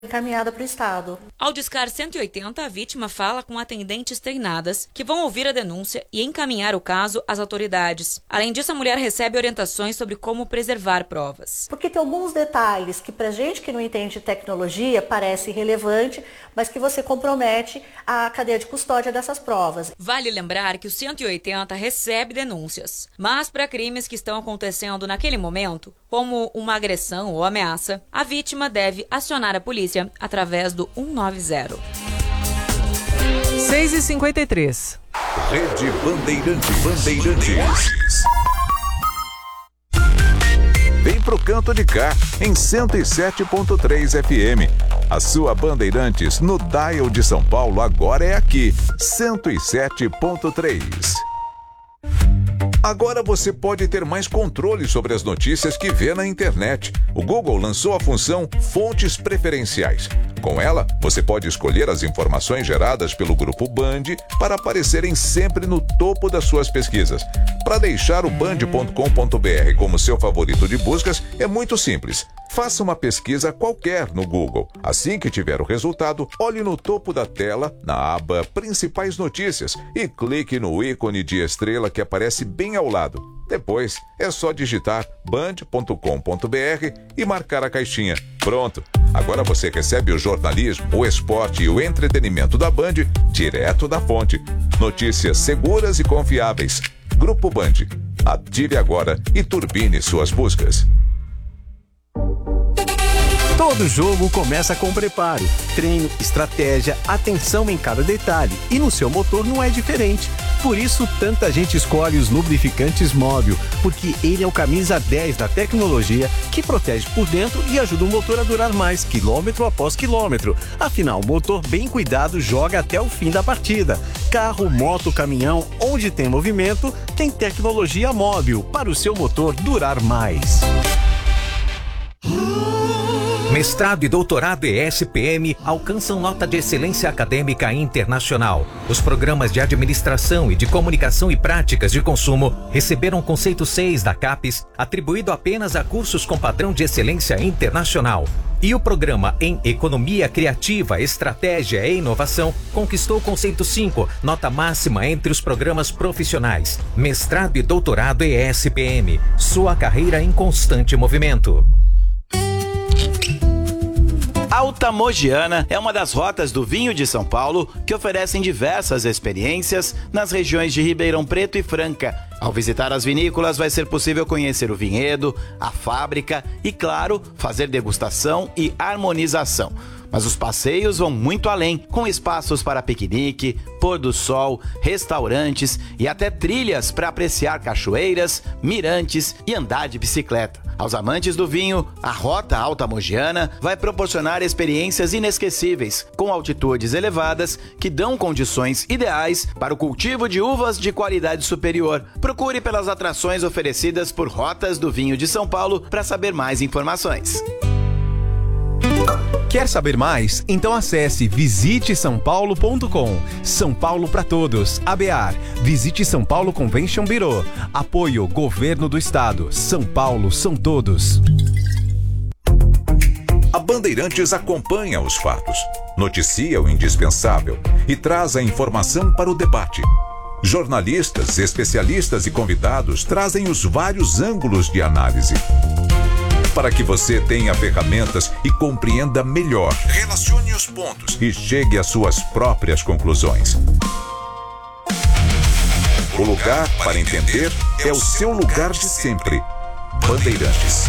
encaminhada para o Estado. Ao discar 180, a vítima fala com atendentes treinadas que vão ouvir a denúncia e encaminhar o caso às autoridades. Além disso, a mulher recebe orientações sobre como preservar provas. Porque tem alguns detalhes que pra gente que não entende de tecnologia parece irrelevante, mas que você compromete a cadeia de custódia dessas provas. Vale lembrar que o 180 recebe denúncias, mas para crimes que estão acontecendo naquele momento, como uma agressão ou ameaça, a vítima deve acionar a polícia através do 190. 6h53. Rede Bandeirantes. Vem pro canto de cá, em 107.3 FM. A sua Bandeirantes no dial de São Paulo agora é aqui, 107.3. Agora você pode ter mais controle sobre as notícias que vê na internet. O Google lançou a função Fontes Preferenciais. Com ela, você pode escolher as informações geradas pelo Grupo Band para aparecerem sempre no topo das suas pesquisas. Para deixar o band.com.br como seu favorito de buscas é muito simples. Faça uma pesquisa qualquer no Google. Assim que tiver o resultado, olhe no topo da tela, na aba Principais Notícias, e clique no ícone de estrela que aparece bem ao lado. Depois, é só digitar band.com.br e marcar a caixinha. Pronto! Agora você recebe o jornalismo, o esporte e o entretenimento da Band direto da fonte. Notícias seguras e confiáveis. Grupo Band. Ative agora e turbine suas buscas. Todo jogo começa com preparo, treino, estratégia, atenção em cada detalhe. E no seu motor não é diferente. Por isso, tanta gente escolhe os lubrificantes Móbil, porque ele é o camisa 10 da tecnologia que protege por dentro e ajuda o motor a durar mais, quilômetro após quilômetro. Afinal, o motor bem cuidado joga até o fim da partida. Carro, moto, caminhão, onde tem movimento, tem tecnologia Móbil para o seu motor durar mais. Mestrado e doutorado ESPM alcançam nota de excelência acadêmica internacional. Os programas de administração e de comunicação e práticas de consumo receberam conceito 6 da CAPES, atribuído apenas a cursos com padrão de excelência internacional. E o programa em Economia Criativa, Estratégia e Inovação conquistou o conceito 5, nota máxima entre os programas profissionais. Mestrado e doutorado ESPM, sua carreira em constante movimento. Alta Mogiana é uma das rotas do vinho de São Paulo que oferecem diversas experiências nas regiões de Ribeirão Preto e Franca. Ao visitar as vinícolas vai ser possível conhecer o vinhedo, a fábrica e, claro, fazer degustação e harmonização. Mas os passeios vão muito além, com espaços para piquenique, pôr do sol, restaurantes e até trilhas para apreciar cachoeiras, mirantes e andar de bicicleta. Aos amantes do vinho, a Rota Alta Mogiana vai proporcionar experiências inesquecíveis, com altitudes elevadas que dão condições ideais para o cultivo de uvas de qualidade superior. Procure pelas atrações oferecidas por Rotas do Vinho de São Paulo para saber mais informações. Quer saber mais? Então acesse visitesaopaulo.com. São Paulo para todos. ABAR. Visite São Paulo Convention Bureau. Apoio Governo do Estado. São Paulo são todos. A Bandeirantes acompanha os fatos, noticia o indispensável e traz a informação para o debate. Jornalistas, especialistas e convidados trazem os vários ângulos de análise. Para que você tenha ferramentas e compreenda melhor, relacione os pontos e chegue às suas próprias conclusões. O lugar para entender é o seu lugar de sempre. Bandeirantes.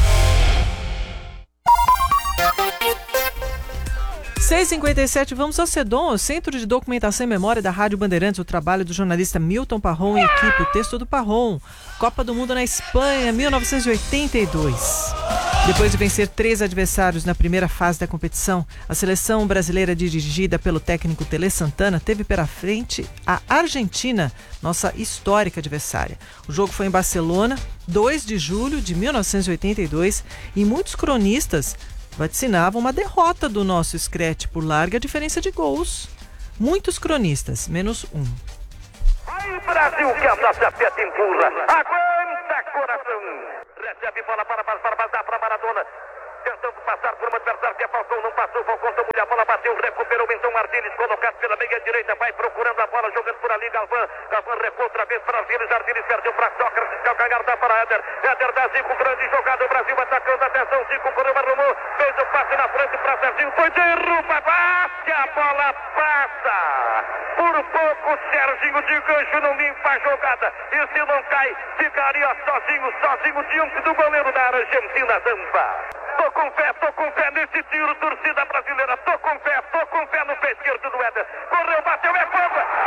6h57, vamos ao CEDOM, o Centro de Documentação e Memória da Rádio Bandeirantes, o trabalho do jornalista Milton Parron e equipe, o texto do Parron, Copa do Mundo na Espanha, 1982. Depois de vencer 3 adversários na primeira fase da competição, a seleção brasileira dirigida pelo técnico Tele Santana teve pela frente a Argentina, nossa histórica adversária. O jogo foi em Barcelona, 2 de julho de 1982, e muitos cronistas vaticinavam uma derrota do nosso Screte por larga diferença de gols. Muitos cronistas, menos um. Vai Brasil, que a Safeta empurra. Aguenta coração. Recebe bola para Maradona. tentando passar por um adversário que é Falcão, não passou, Falcão tomou a bola, bateu, recuperou então Ardiles, colocado pela meia direita, vai procurando a bola, jogando por ali, Galvão recuou outra vez para Ardiles perdeu para Sócrates, calcanhar dá para Éder dá Zico, grande jogada, o Brasil atacando, atenção, Zico correu, arrumou, fez o passe na frente para Serginho, foi derruba, bate, a bola passa, por pouco Serginho de gancho não limpa a jogada, e se não cai, ficaria sozinho diante do goleiro da Argentina, Zampa. Tô com fé nesse tiro, torcida brasileira.